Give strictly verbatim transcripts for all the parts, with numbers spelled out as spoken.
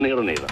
Nero nero.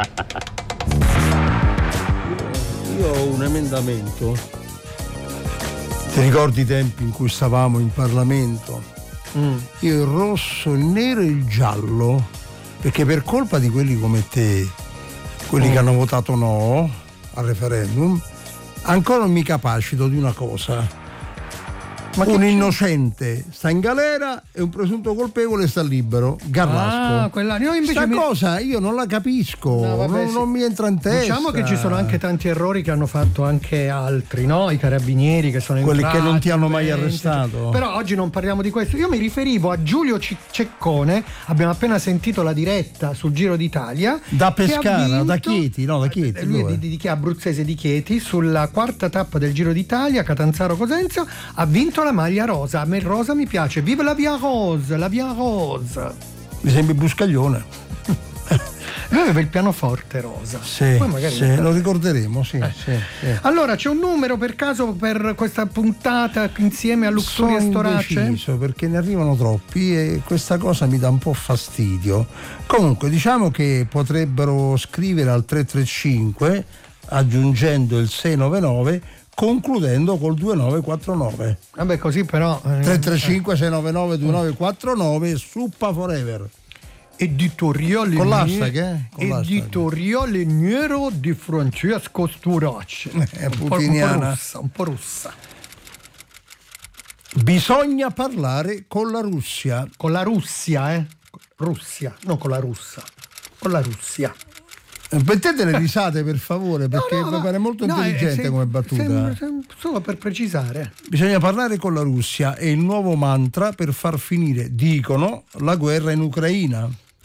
io, io ho un emendamento. Ti ricordi i tempi in cui stavamo in Parlamento? Mm. Io il rosso, il nero e il giallo, perché per colpa di quelli come te, quelli mm. che hanno votato no al referendum, ancora non mi capacito di una cosa. Ma un innocente sta in galera e un presunto colpevole sta libero. Garrasco. Ah, quella... io invece Sta mi... cosa io non la capisco, no, vabbè, non, sì. non mi entra in testa. Diciamo che ci sono anche tanti errori che hanno fatto anche altri, no? I carabinieri che sono quelli entrati, che non ti hanno mai venti, arrestato. Però oggi non parliamo di questo. Io mi riferivo a Giulio Ceccone. Abbiamo appena sentito la diretta sul Giro d'Italia. Da Pescara, vinto... da Chieti, no, da Chieti. Lui è di, di, di abruzzese di Chieti, sulla quarta tappa del Giro d'Italia, Catanzaro-Cosenza, ha vinto la maglia rosa. A me rosa mi piace, vive la Via Rose, la Via Rose. Mi sembri Buscaglione. Lui aveva il pianoforte rosa. Sì, poi magari sì lo ricorderemo, sì, eh. sì, sì. Allora, c'è un numero per caso per questa puntata insieme a Luxuria Storace? Sono indeciso perché ne arrivano troppi e questa cosa mi dà un po' fastidio. Comunque, diciamo che potrebbero scrivere al tre tre cinque aggiungendo il sei nove nove, concludendo col due nove quattro nove. Vabbè, così però eh, tre tre cinque sei nove nove due nove quattro nove, Suppa Forever. Editoriale con l'hashtag, eh? Con editoriale nero di Francesco Storace. È un po', un po' russa, un po' russa. Bisogna parlare con la Russia. Con la Russia, eh? Russia, non con la russa. Con la Russia. Mettete le risate per favore, perché no, no, mi pare molto no, intelligente sem- come battuta. Sem- sem- solo per precisare. Bisogna parlare con la Russia, è il nuovo mantra per far finire, dicono, la guerra in Ucraina.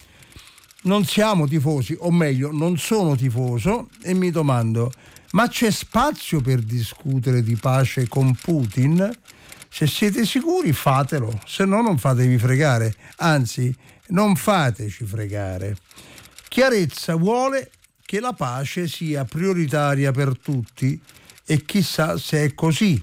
Non siamo tifosi, o meglio, non sono tifoso, e mi domando, ma c'è spazio per discutere di pace con Putin? Se siete sicuri fatelo, se no non fatevi fregare, anzi non fateci fregare. Chiarezza vuole che la pace sia prioritaria per tutti e chissà se è così.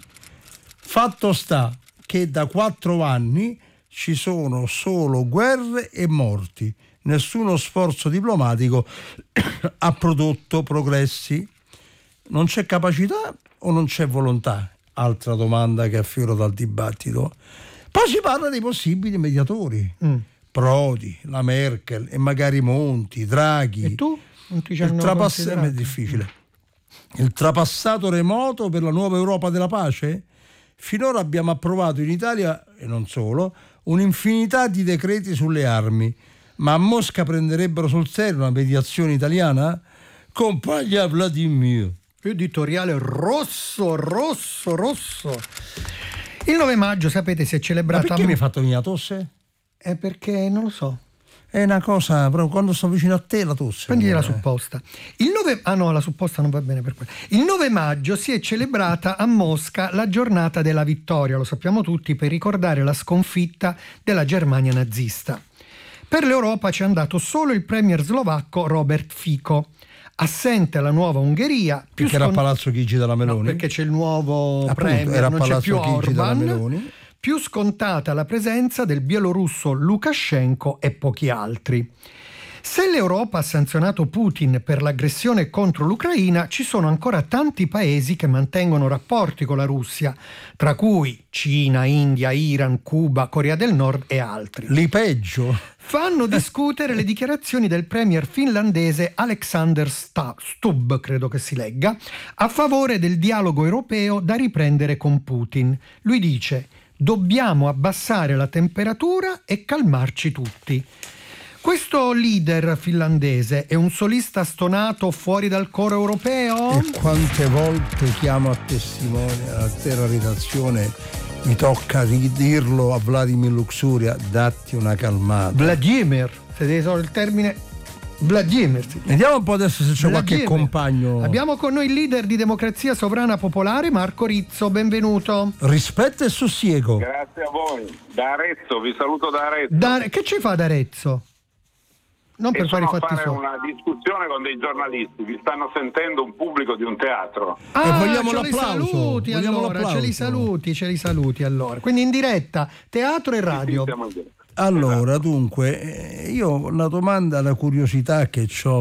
Fatto sta che da quattro anni ci sono solo guerre e morti. Nessuno sforzo diplomatico ha prodotto progressi. Non c'è capacità o non c'è volontà? Altra domanda che affiora dal dibattito. Poi si parla dei possibili mediatori. Mm. Prodi, la Merkel e magari Monti, Draghi. E tu? Non ti ci il trapassato è difficile. Il trapassato remoto per la nuova Europa della pace? Finora abbiamo approvato in Italia, e non solo, un'infinità di decreti sulle armi. Ma a Mosca prenderebbero sul serio una mediazione italiana? Compagna Vladimir. Editoriale rosso, rosso, rosso. Il nove maggio, sapete, si è celebrata... Ma perché mi hai fatto venire la tosse? È perché non lo so. È una cosa, però quando sto vicino a te la tosse. Prendi la supposta. Il nove Ah no, la supposta non va bene per quello. Il nove maggio si è celebrata a Mosca la giornata della vittoria, lo sappiamo tutti, per ricordare la sconfitta della Germania nazista. Per l'Europa ci è andato solo il premier slovacco Robert Fico. Assente la nuova Ungheria. Più perché scont- era a Palazzo Chigi della Meloni? No, perché c'è il nuovo Appunto, premier, era non Palazzo c'è più Chigi della Orban. Meloni. Più scontata la presenza del bielorusso Lukashenko e pochi altri. Se l'Europa ha sanzionato Putin per l'aggressione contro l'Ucraina, ci sono ancora tanti paesi che mantengono rapporti con la Russia, tra cui Cina, India, Iran, Cuba, Corea del Nord e altri. Li peggio. Fanno discutere le dichiarazioni del premier finlandese Alexander Stubb, credo che si legga, a favore del dialogo europeo da riprendere con Putin. Lui dice: dobbiamo abbassare la temperatura e calmarci tutti. Questo leader finlandese è un solista stonato fuori dal coro europeo? E quante volte chiamo a testimone all'intera redazione, mi tocca ridirlo a Vladimir Luxuria, datti una calmata. Vladimir, se devi solo il termine Vladimir. Vediamo un po' adesso se c'è Vladimir. Qualche compagno. Abbiamo con noi il leader di Democrazia Sovrana Popolare, Marco Rizzo, benvenuto. Rispetto e sussiego. Grazie a voi. Da Arezzo, vi saluto da Arezzo. Da, che ci fa da Arezzo? Non e per fare i fatti fare suoi. Una discussione con dei giornalisti, vi stanno sentendo un pubblico di un teatro. Ah, e vogliamo ce l'applauso. li saluti vogliamo allora, l'applauso. ce li saluti, ce li saluti allora. Quindi in diretta, teatro e radio. Sì, sì, Allora, Esatto. dunque, eh, io una domanda, la curiosità che ho